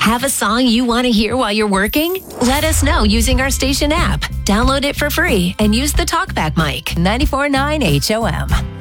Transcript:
Have a song you want to hear while you're working? Let us know using our station app. Download it for free and use the TalkBack mic 94.9 HOM.